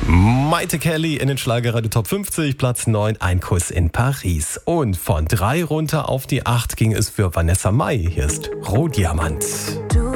Maite Kelly in den Schlagerradio Top 50, Platz 9, Ein Kuss in Paris. Und von 3 runter auf die 8 ging es für Vanessa Mai. Hier ist Rohdiamant. Du